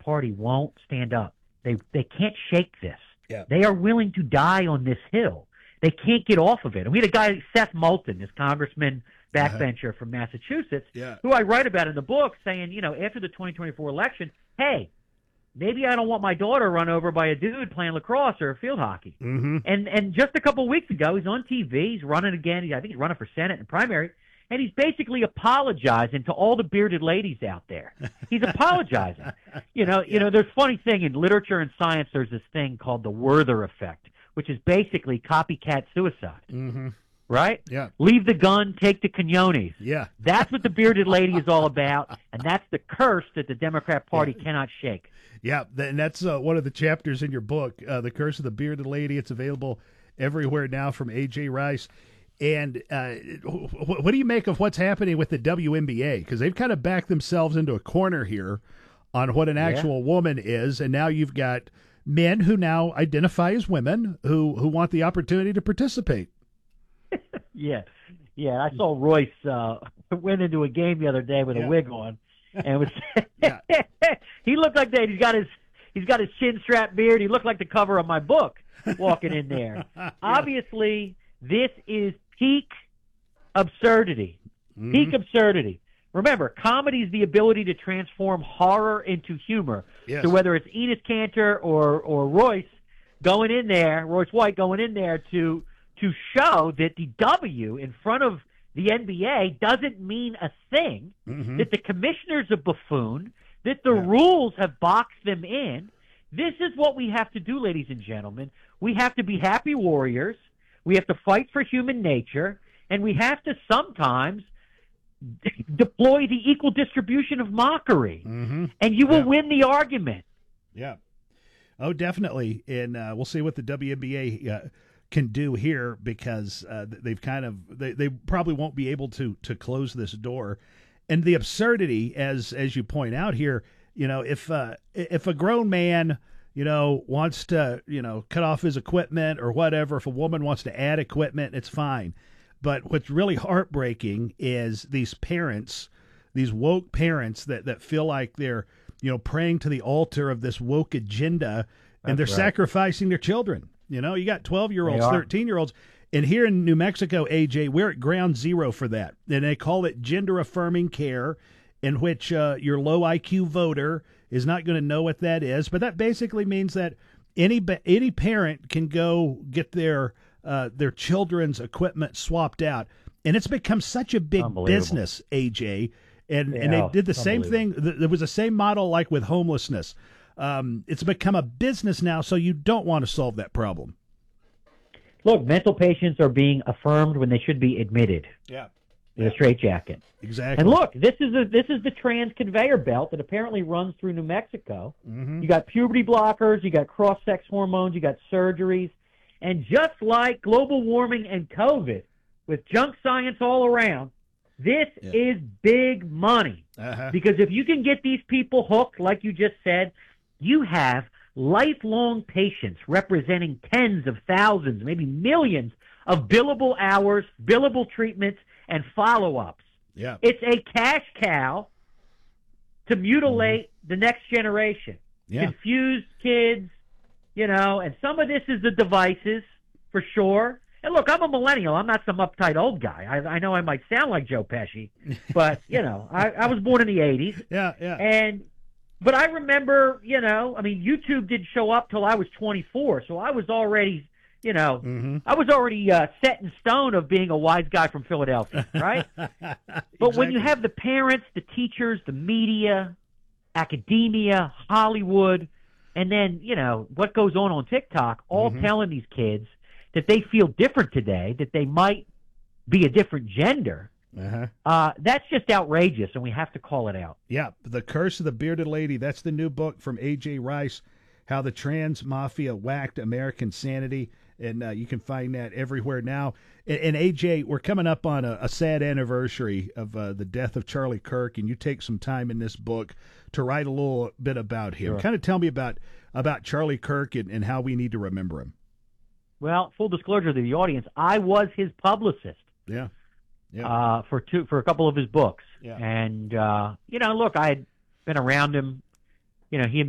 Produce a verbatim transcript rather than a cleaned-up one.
Party won't stand up. They they can't shake this. Yeah. They are willing to die on this hill. They can't get off of it. And we had a guy, Seth Moulton, this congressman, backbencher uh-huh. from Massachusetts, yeah. who I write about in the book, saying, you know, after the twenty twenty-four election, hey, maybe I don't want my daughter run over by a dude playing lacrosse or field hockey. Mm-hmm. And and just a couple of weeks ago, he's on T V. He's running again. He, I think he's running for Senate and primary. And he's basically apologizing to all the bearded ladies out there. He's apologizing. You know, yeah. you know. There's a funny thing in literature and science. There's this thing called the Werther effect, which is basically copycat suicide. Mm-hmm. Right? Yeah. Leave the gun, take the quinones. Yeah. That's what the bearded lady is all about, and that's the curse that the Democrat Party yeah. cannot shake. Yeah, and that's uh, one of the chapters in your book, uh, The Curse of the Bearded Lady. It's available everywhere now from A J. Rice. And uh, what do you make of what's happening with the W N B A? Because they've kind of backed themselves into a corner here on what an actual yeah. woman is, and now you've got men who now identify as women who, who want the opportunity to participate. yeah, yeah. I saw Royce uh, went into a game the other day with yeah. a wig on, and was he looked like that. He's got his he's got his chin strap beard. He looked like the cover of my book walking in there. yeah. Obviously, this is peak absurdity. Mm-hmm. Peak absurdity. Remember, comedy is the ability to transform horror into humor. Yes. So whether it's Enes Kanter or or Royce going in there, Royce White going in there to to show that the W in front of the N B A doesn't mean a thing, mm-hmm. that the commissioner's a buffoon, that the yeah. rules have boxed them in. This is what we have to do, ladies and gentlemen. We have to be happy warriors. We have to fight for human nature, and we have to sometimes d- deploy the equal distribution of mockery, mm-hmm. and you will yeah. win the argument. Yeah. Oh, definitely. And uh, we'll see what the W N B A uh, can do here, because uh, they've kind of they, they probably won't be able to to close this door. And the absurdity, as as you point out here, you know, if uh, if a grown man, you know, wants to, you know, cut off his equipment or whatever, if a woman wants to add equipment, it's fine. But what's really heartbreaking is these parents, these woke parents that, that feel like they're, you know, praying to the altar of this woke agenda, and That's they're right. sacrificing their children. You know, you got twelve-year-olds, thirteen-year-olds. And here in New Mexico, A J, we're at ground zero for that. And they call it gender-affirming care, in which uh, your low I Q voter is not going to know what that is. But that basically means that any any parent can go get their uh, their children's equipment swapped out. And it's become such a big business, A J. And, yeah, and they did the same thing. There was the same model like with homelessness. Um, it's become a business now, so you don't want to solve that problem. Look, mental patients are being affirmed when they should be admitted. Yeah. In a straitjacket. Exactly. And look, this is a, this is the trans conveyor belt that apparently runs through New Mexico. Mm-hmm. You got puberty blockers, you got cross-sex hormones, you got surgeries, and just like global warming and COVID, with junk science all around, this yeah. is big money. Uh-huh. Because if you can get these people hooked, like you just said, you have lifelong patients representing tens of thousands, maybe millions of billable hours, billable treatments, and follow-ups. Yeah. It's a cash cow to mutilate mm-hmm. the next generation. Yeah. Confused kids, you know, and some of this is the devices, for sure. And look, I'm a millennial. I'm not some uptight old guy. I, I know I might sound like Joe Pesci, but, you know, I, I was born in the eighties. Yeah, yeah. And, but I remember, you know, I mean, YouTube didn't show up till I was twenty-four, so I was already, you know, mm-hmm. I was already uh, set in stone of being a wise guy from Philadelphia, right? Exactly. But when you have the parents, the teachers, the media, academia, Hollywood, and then, you know, what goes on on TikTok, all mm-hmm. telling these kids that they feel different today, that they might be a different gender, uh-huh. uh, that's just outrageous, and we have to call it out. Yeah, The Curse of the Bearded Lady, that's the new book from A J. Rice, How the Trans Mafia Whacked American Sanity, and uh, you can find that everywhere now. And, and A J, we're coming up on a, a sad anniversary of uh, the death of Charlie Kirk, and you take some time in this book to write a little bit about him. Sure. Kind of tell me about, about Charlie Kirk and, and how we need to remember him. Well, full disclosure to the audience, I was his publicist. Yeah. Yeah. Uh, for two, for a couple of his books. Yeah. And, uh, you know, look, I had been around him. You know, he had